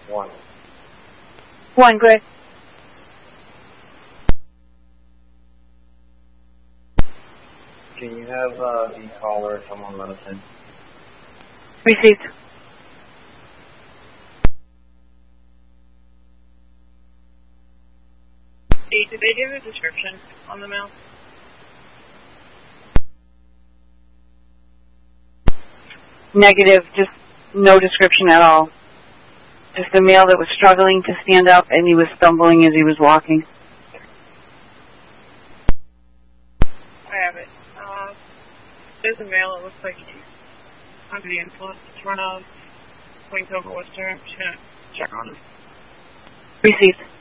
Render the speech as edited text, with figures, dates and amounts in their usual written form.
1. 1, good. Can you have the caller come on medicine? Received. Did they give a description on the mail? Negative, just no description at all. Just a male that was struggling to stand up and he was stumbling as he was walking. I have it. There's a male that looks like he's under the influence in front of Queens over Worcester. I'm just going to check on him. Received.